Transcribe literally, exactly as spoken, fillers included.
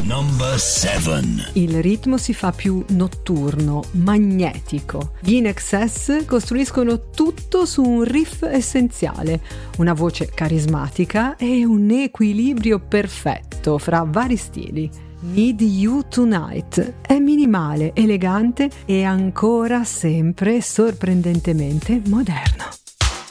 Number seven. Il ritmo si fa più notturno, magnetico. Gli In Excess costruiscono tutto su un riff essenziale, una voce carismatica e un equilibrio perfetto fra vari stili. Need You Tonight è minimale, elegante e ancora sempre sorprendentemente moderno.